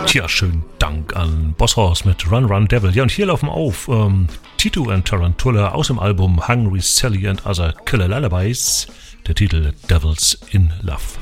Tja, schönen Dank an Boss Hoss mit Run Run Devil. Ja, und hier laufen auf Tito and Tarantula aus dem Album Hungry Sally and Other Killer Lullabies, der Titel Devils in Love.